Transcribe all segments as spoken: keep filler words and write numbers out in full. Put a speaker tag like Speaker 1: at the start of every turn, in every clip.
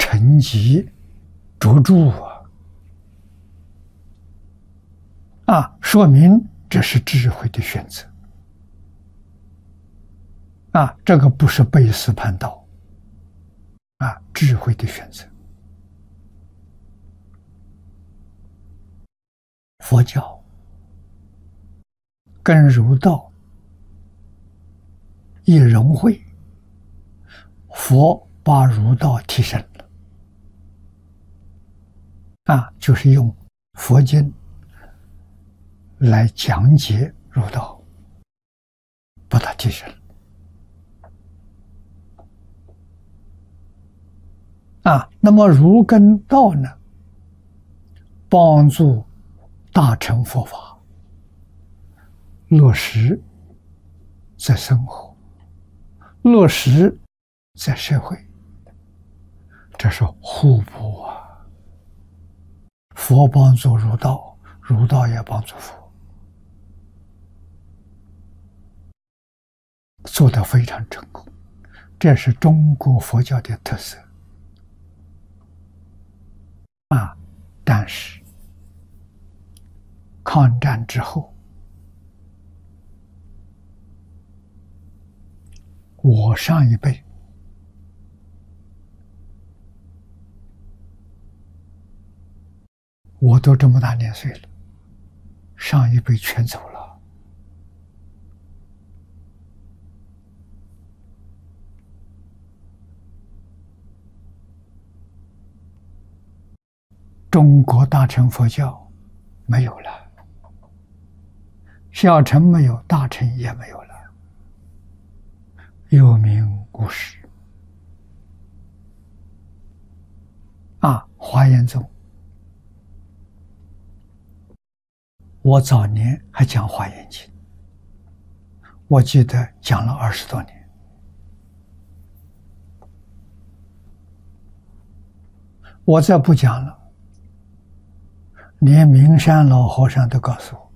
Speaker 1: 沉积着住啊，啊，说明这是智慧的选择啊，这个不是背思叛道啊，智慧的选择。佛教跟儒道一融会，佛把儒道提升了啊，就是用佛经来讲解儒道，把它提升啊。那么儒跟道呢，帮助大乘佛法落实在生活，落实在社会，这是互补啊。佛帮助儒道，儒道也帮助佛，做得非常成功，这是中国佛教的特色啊。但是抗战之后，我上一辈我都这么大年岁了，上一辈全走了。中国大乘佛教没有了，小乘没有，大乘也没有了，有名无实啊。华严宗，我早年还讲华严经，我记得讲了二十多年。我再不讲了，连明山老和尚都告诉我，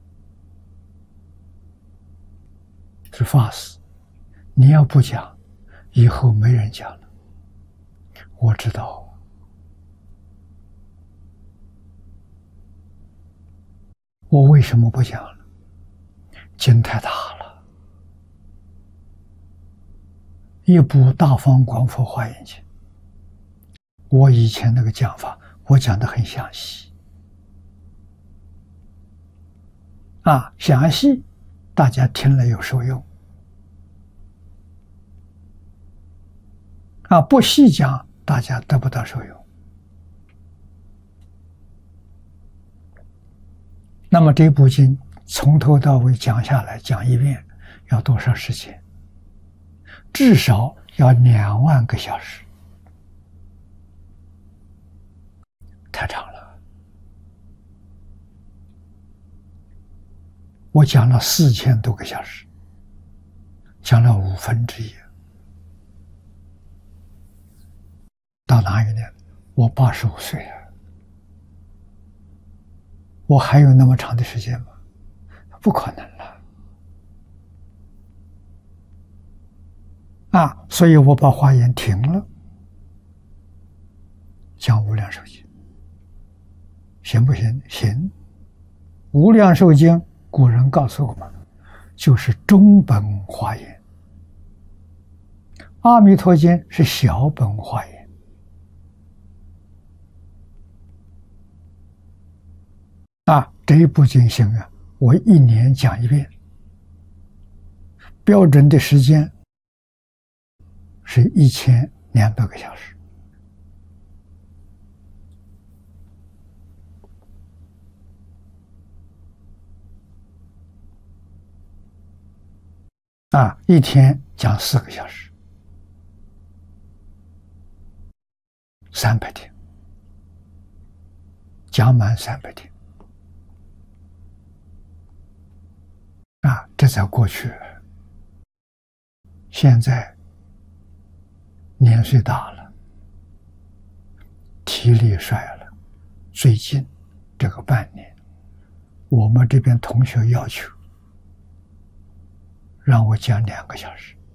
Speaker 1: 是法师，你要不讲，以后没人讲了。我知道，我为什么不讲了？经太大了，一部《大方广佛华严经》，我以前那个讲法，我讲得很详细啊，详细，大家听了有受用啊，不细讲，大家得不到受用。那么这部经从头到尾讲下来，讲一遍要多少时间？至少要两万个小时，太长了。我讲了四千多个小时，讲了五分之一。到哪一年？我八十五岁了。我还有那么长的时间吗？不可能了啊！所以我把华严停了，讲无量寿经，行不行？行。无量寿经，古人告诉我们，就是中本华严；阿弥陀经是小本华严。啊，这一部经行啊，我一年讲一遍，标准的时间是一千两百个小时。啊，一天讲四个小时，三百天，讲满三百天。啊，这在过去，现在年岁大了，体力衰了。最近这个半年，我们这边同学要求让我讲两个小时，